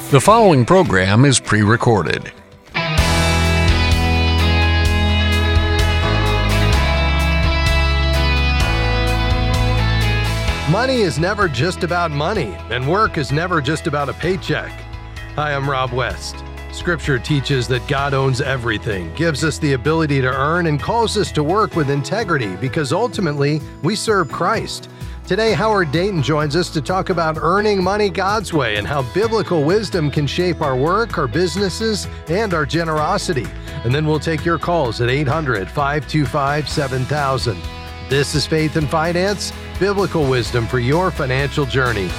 The following program is pre-recorded. Money is never just about money, and work is never just about a paycheck. Hi, I'm Rob West. Scripture teaches that God owns everything, gives us the ability to earn, and calls us to work with integrity because ultimately we serve Christ. Today, Howard Dayton joins us to talk about earning money God's way and how biblical wisdom can shape our work, our businesses, and our generosity. And then we'll take your calls at 800-525-7000. This is Faith and Finance, biblical wisdom for your financial journey.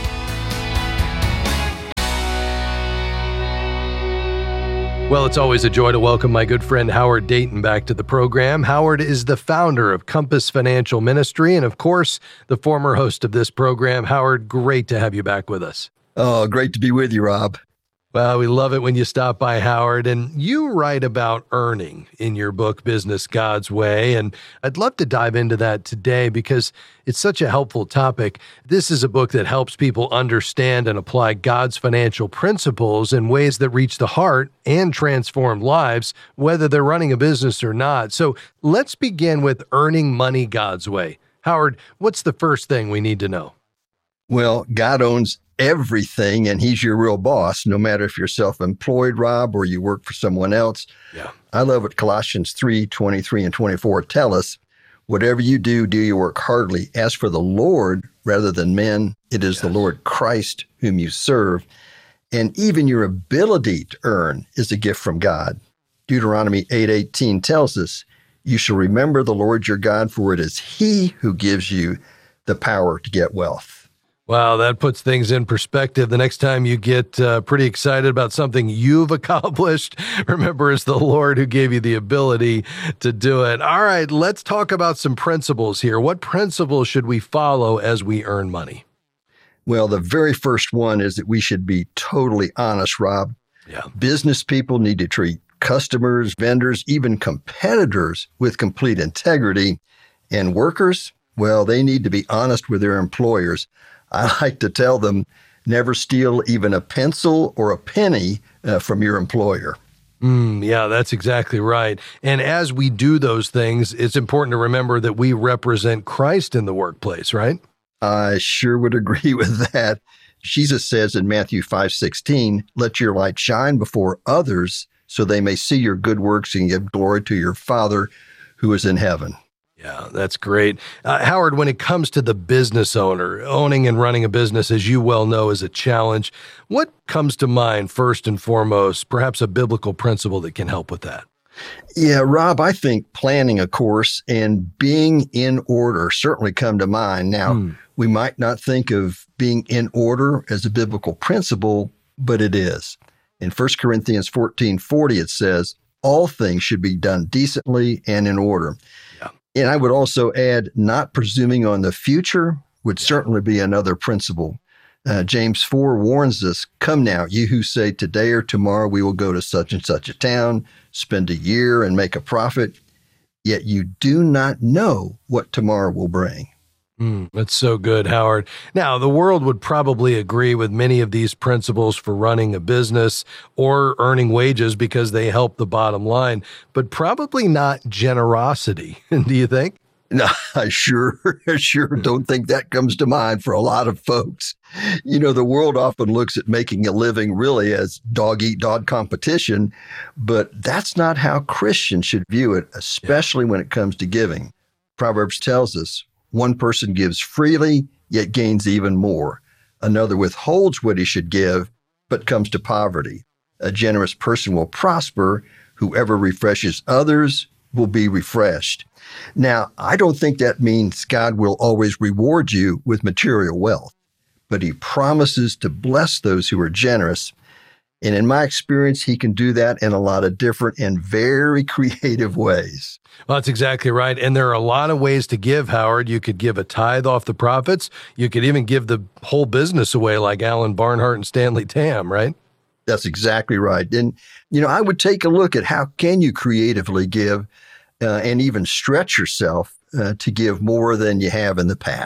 Well, it's always a joy to welcome my good friend Howard Dayton back to the program. Howard is the founder of Compass Financial Ministry and, of course, the former host of this program. Howard, great to have you back with us. Oh, great to be with you, Rob. Well, we love it when you stop by, Howard, and you write about earning in your book, Business God's Way, and I'd love to dive into that today because it's such a helpful topic. This is a book that helps people understand and apply God's financial principles in ways that reach the heart and transform lives, whether they're running a business or not. So let's begin with earning money God's way. Howard, what's the first thing we need to know? Well, God owns everything, and he's your real boss, no matter if you're self-employed, Rob, or you work for someone else. Yeah. I love what Colossians 3:23 and 24 tell us. Whatever you do your work heartily, as for the Lord rather than men. It is the Lord Christ whom you serve. And even your ability to earn is a gift from God. Deuteronomy 8:18 tells us, you shall remember the Lord your God, for it is he who gives you the power to get wealth. Wow, that puts things in perspective. The next time you get pretty excited about something you've accomplished, remember it's the Lord who gave you the ability to do it. All right, let's talk about some principles here. What principles should we follow as we earn money? Well, the very first one is that we should be totally honest, Rob. Yeah. Business people need to treat customers, vendors, even competitors with complete integrity. And workers, well, they need to be honest with their employers. I like to tell them, never steal even a pencil or a penny from your employer. Yeah, that's exactly right. And as we do those things, it's important to remember that we represent Christ in the workplace, right? I sure would agree with that. Jesus says in Matthew 5:16, let your light shine before others so they may see your good works and give glory to your Father who is in heaven. Yeah, that's great. Howard, when it comes to the business owner, owning and running a business, as you well know, is a challenge. What comes to mind first and foremost, perhaps a biblical principle that can help with that? Yeah, Rob, I think planning a course and being in order certainly come to mind. Now, we might not think of being in order as a biblical principle, but it is. In 1 Corinthians 14:40, it says, all things should be done decently and in order. And I would also add, not presuming on the future would certainly be another principle. James 4 warns us, come now, you who say today or tomorrow we will go to such and such a town, spend a year and make a profit, yet you do not know what tomorrow will bring. That's so good, Howard. Now, the world would probably agree with many of these principles for running a business or earning wages because they help the bottom line, but probably not generosity. Do you think? No, I sure don't think that comes to mind for a lot of folks. You know, the world often looks at making a living really as dog-eat-dog competition, but that's not how Christians should view it, especially when it comes to giving. Proverbs tells us, one person gives freely, yet gains even more. Another withholds what he should give, but comes to poverty. A generous person will prosper. Whoever refreshes others will be refreshed. Now, I don't think that means God will always reward you with material wealth, but he promises to bless those who are generous. And in my experience, he can do that in a lot of different and very creative ways. Well, that's exactly right. And there are a lot of ways to give, Howard. You could give a tithe off the profits. You could even give the whole business away like Alan Barnhart and Stanley Tam, right? That's exactly right. And, you know, I would take a look at how can you creatively give and even stretch yourself to give more than you have in the past.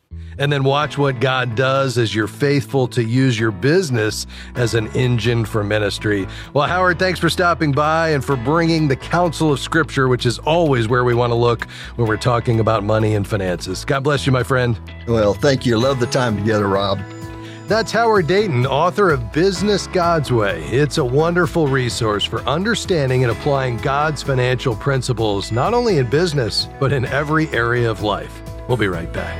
And then watch what God does as you're faithful to use your business as an engine for ministry. Well, Howard, thanks for stopping by and for bringing the counsel of Scripture, which is always where we want to look when we're talking about money and finances. God bless you, my friend. Well, thank you. Love the time together, Rob. That's Howard Dayton, author of Business God's Way. It's a wonderful resource for understanding and applying God's financial principles, not only in business, but in every area of life. We'll be right back.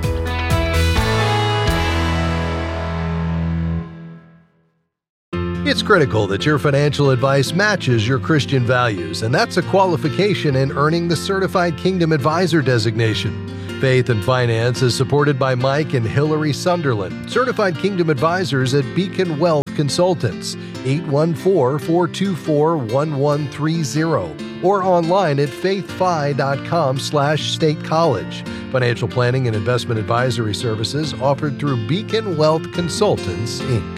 It's critical that your financial advice matches your Christian values, and that's a qualification in earning the Certified Kingdom Advisor designation. Faith and Finance is supported by Mike and Hillary Sunderland, Certified Kingdom Advisors at Beacon Wealth Consultants, 814-424-1130, or online at faithfi.com/State College. Financial planning and investment advisory services offered through Beacon Wealth Consultants, Inc.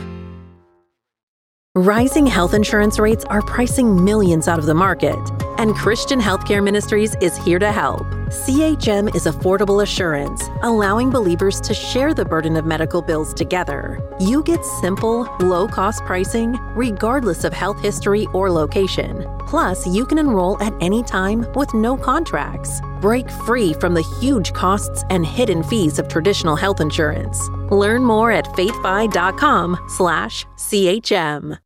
Rising health insurance rates are pricing millions out of the market, and Christian Healthcare Ministries is here to help. CHM is affordable assurance, allowing believers to share the burden of medical bills together. You get simple, low-cost pricing, regardless of health history or location. Plus, you can enroll at any time with no contracts. Break free from the huge costs and hidden fees of traditional health insurance. Learn more at faithfi.com/CHM.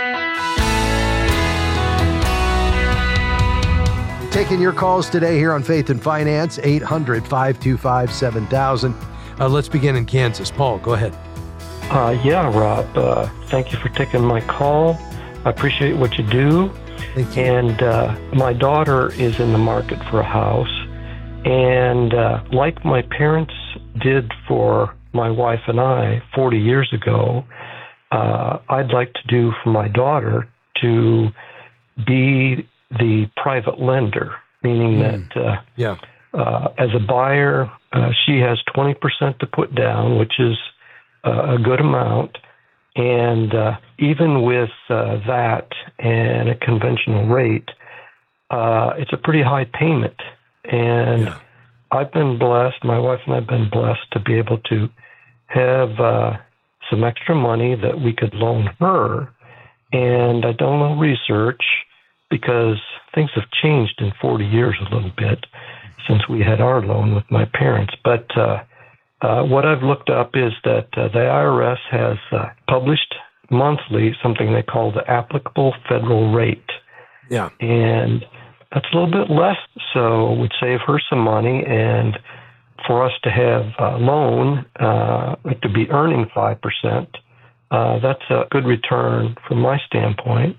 Taking your calls today here on Faith and Finance, 800-525-7000. Let's begin in Kansas. Paul, go ahead. Yeah, Rob. Thank you for taking my call. I appreciate what you do. Thank you. And my daughter is in the market for a house. And like my parents did for my wife and I 40 years ago, I'd like to do for my daughter to be the private lender, meaning that as a buyer, she has 20% to put down, which is a good amount. And even with that and a conventional rate, it's a pretty high payment. And I've been blessed, my wife and I have been blessed to be able to have some extra money that we could loan her. And I done a little research because things have changed in 40 years a little bit since we had our loan with my parents. But what I've looked up is that the IRS has published monthly something they call the applicable federal rate. Yeah. And that's a little bit less, so it would save her some money. And for us to have a loan, to be earning 5%, that's a good return from my standpoint.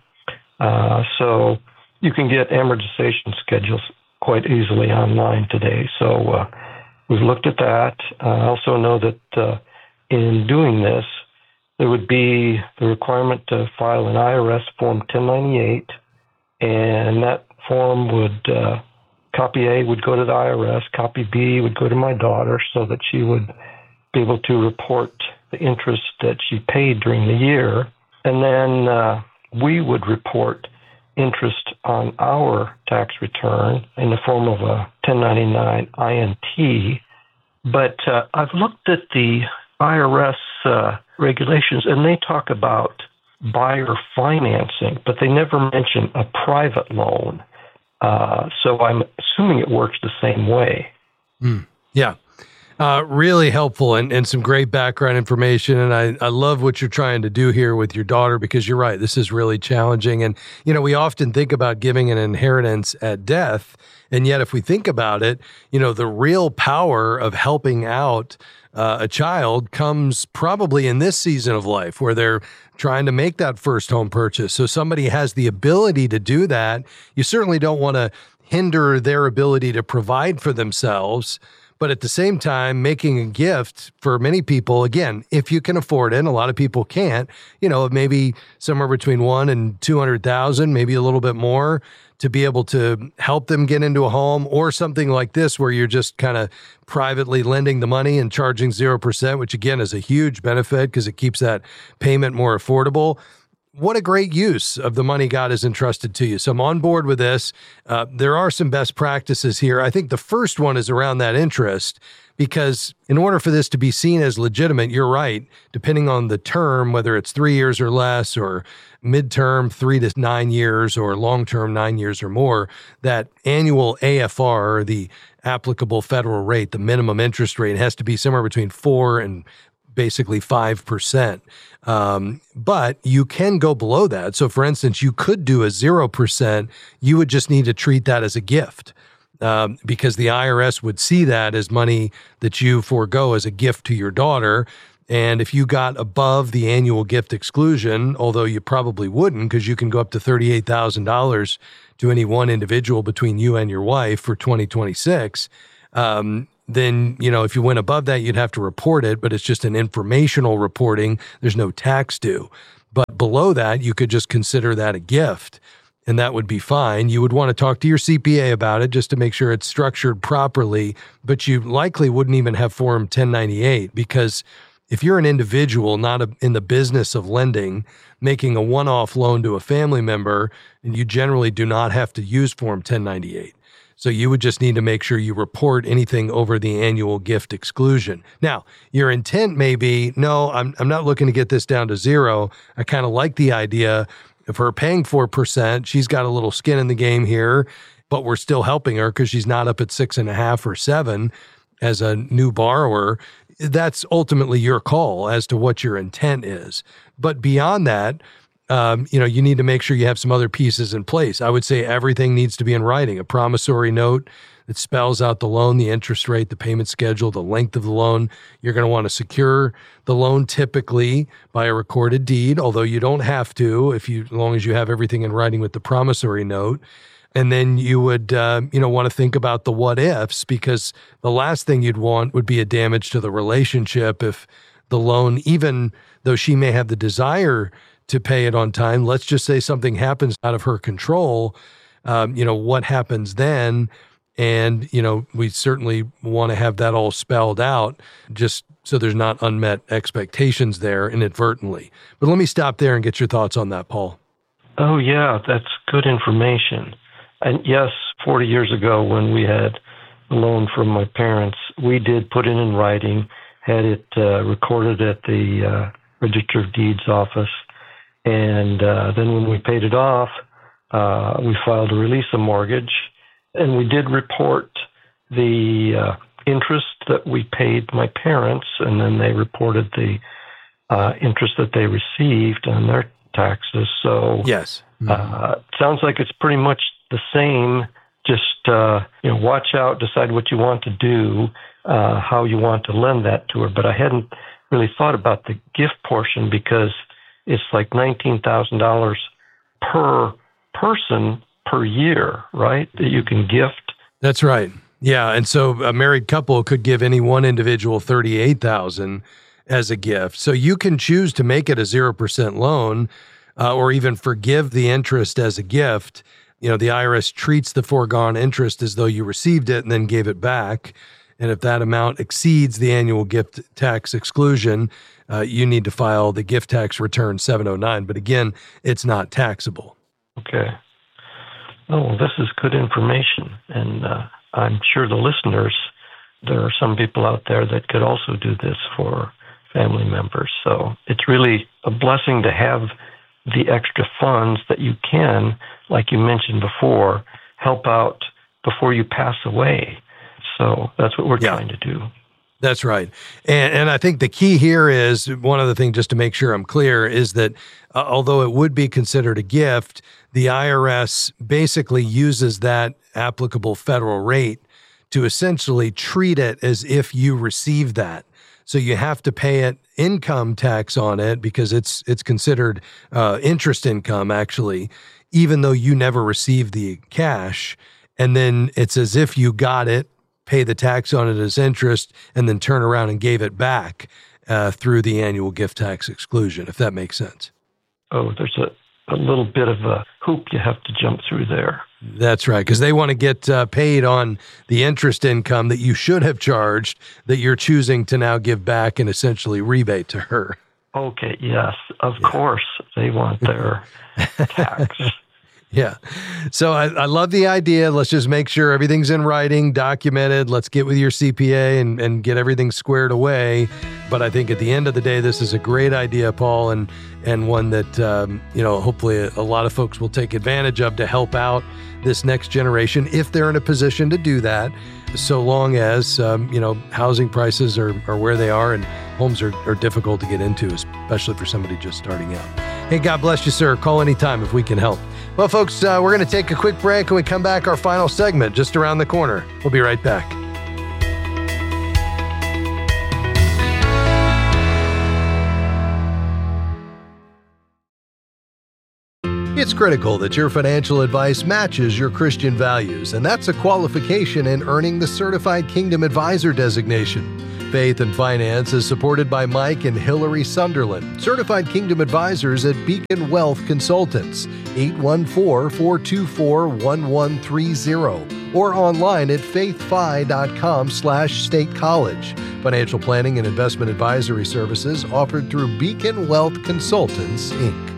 So you can get amortization schedules quite easily online today. So we've looked at that. I also know that in doing this, there would be the requirement to file an IRS Form 1098, and that form would, copy A would go to the IRS, copy B would go to my daughter so that she would be able to report the interest that she paid during the year. And then we would report interest on our tax return in the form of a 1099 INT. But I've looked at the IRS regulations, and they talk about buyer financing, but they never mention a private loan. So I'm assuming it works the same way. Yeah. Really helpful and some great background information. And I love what you're trying to do here with your daughter, because you're right. This is really challenging. And, we often think about giving an inheritance at death. And yet if we think about it, the real power of helping out a child comes probably in this season of life where they're trying to make that first home purchase. So somebody has the ability to do that. You certainly don't want to hinder their ability to provide for themselves. But at the same time, making a gift for many people, again, if you can afford it, and a lot of people can't, maybe somewhere between $100,000 and $200,000, maybe a little bit more, to be able to help them get into a home, or something like this where you're just kind of privately lending the money and charging 0%, which again is a huge benefit because it keeps that payment more affordable. what a great use of the money God has entrusted to you. So I'm on board with this. There are some best practices here. I think the first one is around that interest, because in order for this to be seen as legitimate, you're right, depending on the term, whether it's 3 years or less, or midterm 3 to 9 years, or long-term 9 years or more, that annual AFR, the applicable federal rate, the minimum interest rate, has to be somewhere between 4 and basically 5%. But you can go below that. So for instance, you could do a 0%. You would just need to treat that as a gift. Because the IRS would see that as money that you forego as a gift to your daughter. And if you got above the annual gift exclusion, although you probably wouldn't, because you can go up to $38,000 to any one individual between you and your wife for 2026, then, if you went above that, you'd have to report it, but it's just an informational reporting. There's no tax due. But below that, you could just consider that a gift. And that would be fine. You would want to talk to your CPA about it just to make sure it's structured properly, but you likely wouldn't even have Form 1098, because if you're an individual not in the business of lending, making a one-off loan to a family member, and you generally do not have to use Form 1098. So you would just need to make sure you report anything over the annual gift exclusion. Now, your intent may be, no, I'm not looking to get this down to zero. I kind of like the idea of her paying 4%, she's got a little skin in the game here, but we're still helping her because she's not up at 6.5 or 7 as a new borrower. That's ultimately your call as to what your intent is. But beyond that, you need to make sure you have some other pieces in place. I would say everything needs to be in writing, a promissory note that spells out the loan, the interest rate, the payment schedule, the length of the loan. You're going to want to secure the loan typically by a recorded deed, although you don't have to as long as you have everything in writing with the promissory note. And then you would, want to think about the what ifs, because the last thing you'd want would be a damage to the relationship if the loan, even though she may have the desire to pay it on time, let's just say something happens out of her control. What happens then? And, we certainly want to have that all spelled out just so there's not unmet expectations there inadvertently. But let me stop there and get your thoughts on that, Paul. Oh, yeah, that's good information. And yes, 40 years ago when we had a loan from my parents, we did put it in writing, had it recorded at the Register of Deeds office. And then when we paid it off, we filed a release of mortgage. And we did report the interest that we paid my parents, and then they reported the interest that they received on their taxes. So yes, sounds like it's pretty much the same. Just watch out, decide what you want to do, how you want to lend that to her. But I hadn't really thought about the gift portion, because it's like $19,000 per person per year, right? That you can gift. That's right. Yeah. And so a married couple could give any one individual $38,000 as a gift. So you can choose to make it a 0% loan or even forgive the interest as a gift. The IRS treats the foregone interest as though you received it and then gave it back. And if that amount exceeds the annual gift tax exclusion, you need to file the gift tax return 709. But again, it's not taxable. Okay. Oh, well, this is good information. And I'm sure the listeners, there are some people out there that could also do this for family members. So it's really a blessing to have the extra funds that you can, like you mentioned before, help out before you pass away. So that's what we're trying to do. That's right. And I think the key here is, one other thing just to make sure I'm clear, is that although it would be considered a gift, the IRS basically uses that applicable federal rate to essentially treat it as if you received that. So you have to pay it income tax on it because it's considered interest income, actually, even though you never received the cash. And then it's as if you got it, pay the tax on it as interest, and then turn around and gave it back through the annual gift tax exclusion, if that makes sense. Oh, there's a little bit of a hoop you have to jump through there. That's right, because they want to get paid on the interest income that you should have charged that you're choosing to now give back and essentially rebate to her. Okay, yes, of course they want their tax. Yeah. So I love the idea. Let's just make sure everything's in writing, documented. Let's get with your CPA and get everything squared away. But I think at the end of the day, this is a great idea, Paul, and one that, hopefully a lot of folks will take advantage of to help out this next generation if they're in a position to do that, so long as, housing prices are where they are and homes are difficult to get into, especially for somebody just starting out. Hey, God bless you, sir. Call anytime if we can help. Well, folks, we're going to take a quick break. When we come back, our final segment just around the corner. We'll be right back. It's critical that your financial advice matches your Christian values, and that's a qualification in earning the Certified Kingdom Advisor designation. Faith and Finance is supported by Mike and Hillary Sunderland, Certified Kingdom Advisors at Beacon Wealth Consultants, 814-424-1130, or online at faithfi.com/State College. Financial planning and investment advisory services offered through Beacon Wealth Consultants, Inc.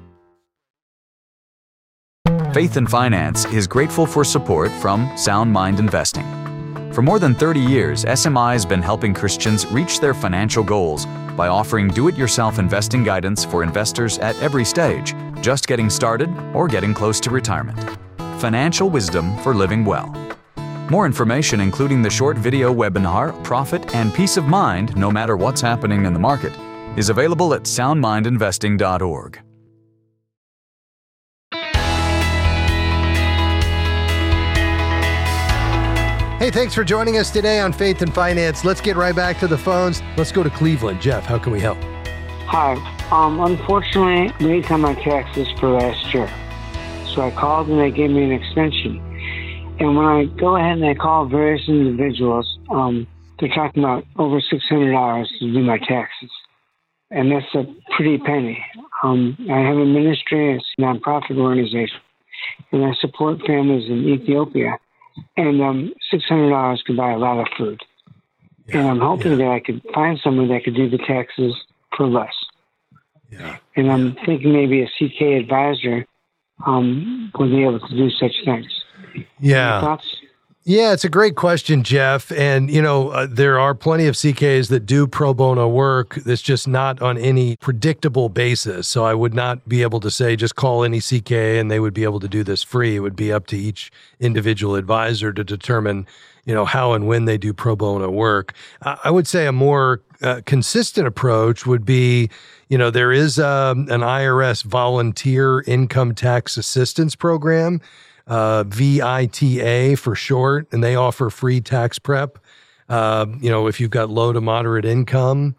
Faith and Finance is grateful for support from Sound Mind Investing. For more than 30 years, SMI has been helping Christians reach their financial goals by offering do-it-yourself investing guidance for investors at every stage, just getting started or getting close to retirement. Financial wisdom for living well. More information, including the short video webinar, Profit and Peace of Mind, no matter what's happening in the market, is available at soundmindinvesting.org. Hey, thanks for joining us today on Faith and Finance. Let's get right back to the phones. Let's go to Cleveland. Jeff, how can we help? Hi. Unfortunately, I didn't have my taxes for last year. So I called and they gave me an extension. And when I go ahead and I call various individuals, they're talking about over $600 to do my taxes. And that's a pretty penny. I have a ministry, it's a nonprofit organization, and I support families in Ethiopia. And $600 could buy a lot of food. Yeah, and I'm hoping that I could find someone that could do the taxes for less. Yeah. And I'm thinking maybe a CK advisor would be able to do such things. Yeah. Any thoughts? Yeah, it's a great question, Jeff. And, there are plenty of CKs that do pro bono work that's just not on any predictable basis. So I would not be able to say just call any CK and they would be able to do this free. It would be up to each individual advisor to determine, how and when they do pro bono work. I would say a more consistent approach would be, there is an IRS volunteer income tax assistance program, VITA for short, and they offer free tax prep. If you've got low to moderate income,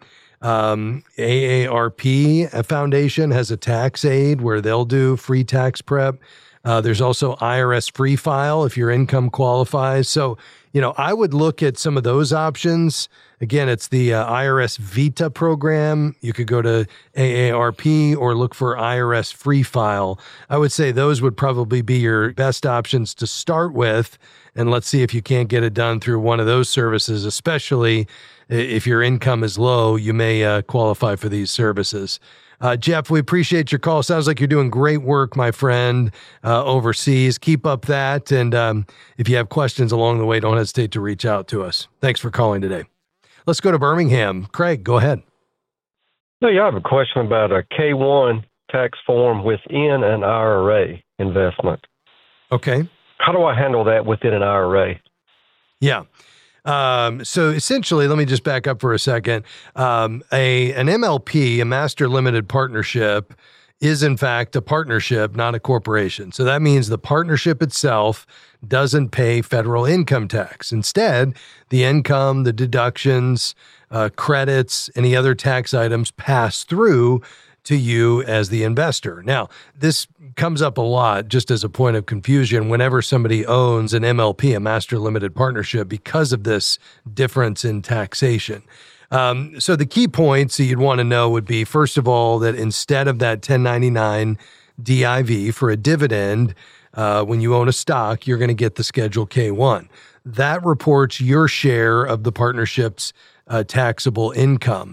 AARP Foundation has a tax aid where they'll do free tax prep. There's also IRS Free File if your income qualifies. So, I would look at some of those options. Again, it's the IRS VITA program. You could go to AARP or look for IRS Free File. I would say those would probably be your best options to start with. And let's see if you can't get it done through one of those services, especially if your income is low, you may qualify for these services. Jeff, we appreciate your call. Sounds like you're doing great work, my friend, overseas. Keep up that. And if you have questions along the way, don't hesitate to reach out to us. Thanks for calling today. Let's go to Birmingham. Craig, go ahead. No, I have a question about a K-1 tax form within an IRA investment. Okay. How do I handle that within an IRA? Yeah. So essentially, let me just back up for a second. An MLP, a master limited partnership, is in fact a partnership, not a corporation. So that means the partnership itself doesn't pay federal income tax. Instead, the income, the deductions, credits, any other tax items pass through to you as the investor. Now, this comes up a lot just as a point of confusion whenever somebody owns an MLP, a master limited partnership, because of this difference in taxation. So the key points that you'd want to know would be, first of all, that instead of that 1099 DIV for a dividend, when you own a stock, you're going to get the Schedule K-1. That reports your share of the partnership's taxable income.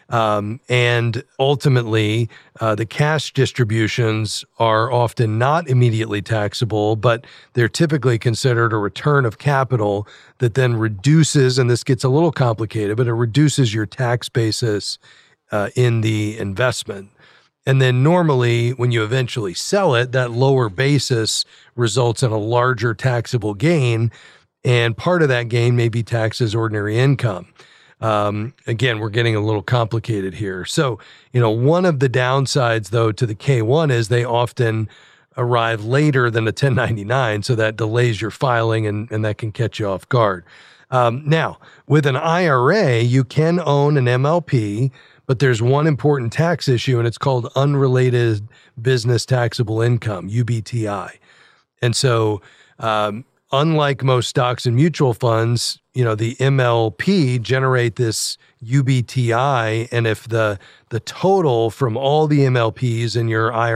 And ultimately, the cash distributions are often not immediately taxable, but they're typically considered a return of capital that then reduces, and this gets a little complicated, but it reduces your tax basis in the investment. And then normally, when you eventually sell it, that lower basis results in a larger taxable gain, and part of that gain may be taxed as ordinary income. Again, we're getting a little complicated here. So, one of the downsides, though, to the K-1 is they often arrive later than a 1099, so that delays your filing and that can catch you off guard. Now, with an IRA, you can own an MLP, but there's one important tax issue, and it's called unrelated business taxable income, UBTI. And so, unlike most stocks and mutual funds, the MLP generate this UBTI, and if the total from all the MLPs in your IRA